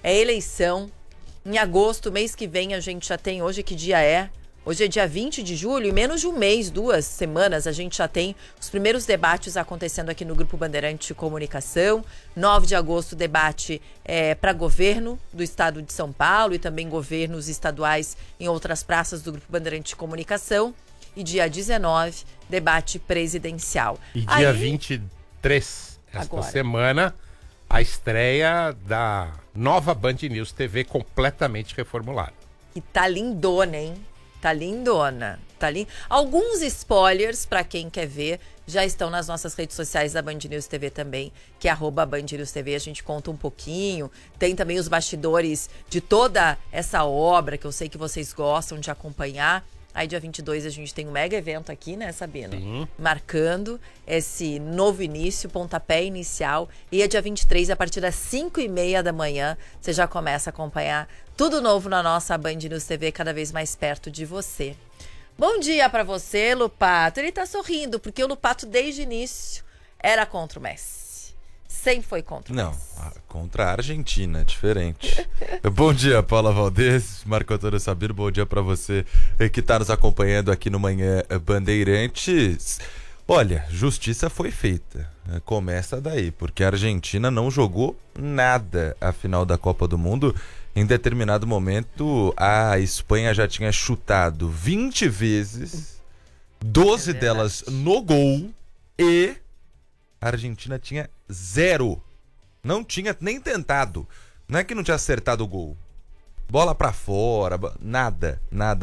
é eleição. Em agosto, mês que vem, a gente já tem, hoje que dia é? Hoje é dia 20 de julho, e menos de um mês, 2 semanas, a gente já tem os primeiros debates acontecendo aqui no Grupo Bandeirante de Comunicação. 9 de agosto, debate para governo do estado de São Paulo e também governos estaduais em outras praças do Grupo Bandeirante de Comunicação. E dia 19, debate presidencial. E dia 23, esta semana, a estreia da nova Band News TV completamente reformulada. E tá lindona, hein? Tá lindona. Alguns spoilers, para quem quer ver, já estão nas nossas redes sociais da Band News TV também, que é @BandNewsTV. A gente conta um pouquinho. Tem também os bastidores de toda essa obra, que eu sei que vocês gostam de acompanhar. Aí dia 22 a gente tem um mega evento aqui, né, Sabino? Sim. Marcando esse novo início, pontapé inicial. E dia 23, a partir das 5h30 da manhã, você já começa a acompanhar tudo novo na nossa Band News TV, cada vez mais perto de você. Bom dia pra você, Lupato. Ele tá sorrindo, porque o Lupato, desde o início, era contra o Messi. Sempre foi contra o Messi. Não, contra a Argentina, diferente. Bom dia, Paula Valdez, Marco Antônio Sabino, bom dia pra você que tá nos acompanhando aqui no Manhã Bandeirantes. Olha, justiça foi feita. Começa daí, porque a Argentina não jogou nada a final da Copa do Mundo. Em determinado momento, a Espanha já tinha chutado 20 vezes, 12 delas no gol, e a Argentina tinha 0. Não tinha nem tentado. Não é que não tinha acertado o gol. Bola pra fora, nada.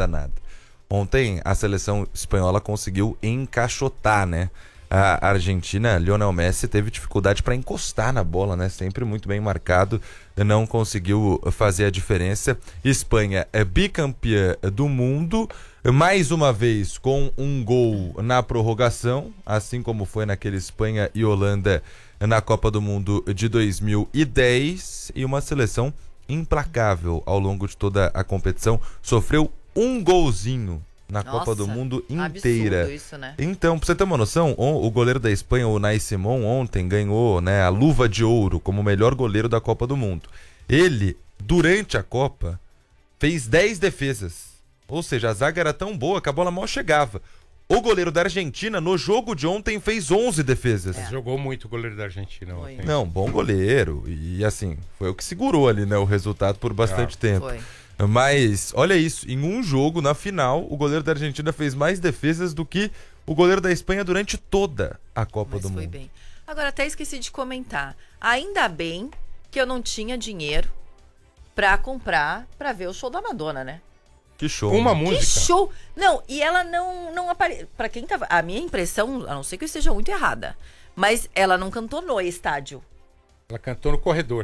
Ontem a seleção espanhola conseguiu encaixotar, né? A Argentina, Lionel Messi, teve dificuldade para encostar na bola, né? Sempre muito bem marcado, não conseguiu fazer a diferença. Espanha é bicampeã do mundo, mais uma vez com um gol na prorrogação, assim como foi naquele Espanha e Holanda na Copa do Mundo de 2010, e uma seleção implacável ao longo de toda a competição. Sofreu um golzinho na Copa do Mundo inteira. Absurdo isso, né? Então, pra você ter uma noção, o goleiro da Espanha, o Unai Simón, ontem ganhou, né, a luva de ouro como o melhor goleiro da Copa do Mundo. Ele, durante a Copa, fez 10 defesas. Ou seja, a zaga era tão boa que a bola mal chegava. O goleiro da Argentina, no jogo de ontem, fez 11 defesas. Jogou muito o goleiro da Argentina ontem. Não, bom goleiro. E assim, foi o que segurou ali, né, o resultado por bastante tempo. Foi. Mas, olha isso, em um jogo, na final, o goleiro da Argentina fez mais defesas do que o goleiro da Espanha durante toda a Copa do Mundo. Foi bem. Agora, até esqueci de comentar. Ainda bem que eu não tinha dinheiro pra comprar, pra ver o show da Madonna, né? Que show. Uma né? música. Que show! Não, e ela não apareceu. Pra quem tava. A minha impressão, a não ser que eu esteja muito errada, mas ela não cantou no estádio. Ela cantou no corredor.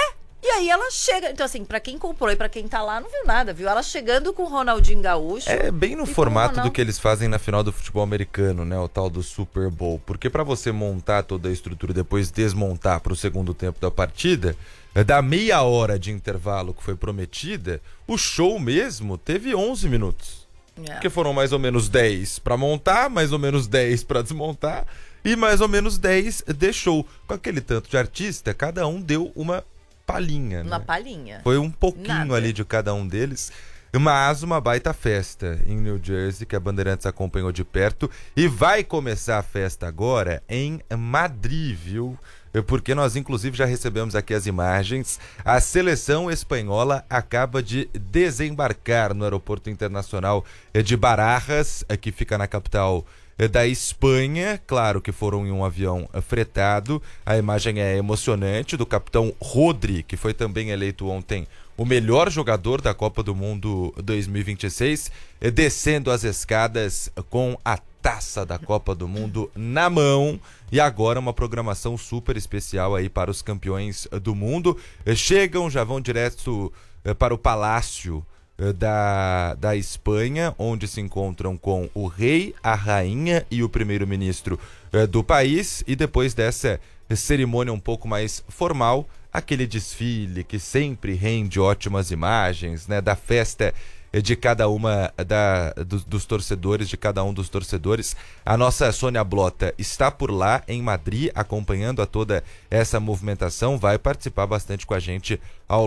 E aí ela chega. Então, assim, pra quem comprou e pra quem tá lá, não viu nada, viu? Ela chegando com o Ronaldinho Gaúcho. É bem no formato do que eles fazem na final do futebol americano, né? O tal do Super Bowl. Porque pra você montar toda a estrutura e depois desmontar pro segundo tempo da partida, da meia hora de intervalo que foi prometida, o show mesmo teve 11 minutos. Porque foram mais ou menos 10 pra montar, mais ou menos 10 pra desmontar e mais ou menos 10 de show. Com aquele tanto de artista, cada um deu uma palhinha, Uma né? palhinha. Foi um pouquinho ali de cada um deles, mas uma baita festa em New Jersey, que a Bandeirantes acompanhou de perto, e vai começar a festa agora em Madrid, viu? Porque nós inclusive já recebemos aqui as imagens. A seleção espanhola acaba de desembarcar no aeroporto internacional de Barajas, que fica na capital da Espanha. Claro que foram em um avião fretado. A imagem é emocionante do capitão Rodri, que foi também eleito ontem o melhor jogador da Copa do Mundo 2026, descendo as escadas com a taça da Copa do Mundo na mão. E agora uma programação super especial aí para os campeões do mundo. Chegam, já vão direto para o Palácio da Espanha, onde se encontram com o rei, a rainha e o primeiro-ministro do país. E depois dessa cerimônia um pouco mais formal, aquele desfile que sempre rende ótimas imagens, né, da festa de cada uma dos torcedores, de cada um dos torcedores. A nossa Sônia Blota está por lá em Madrid, acompanhando a toda essa movimentação, vai participar bastante com a gente ao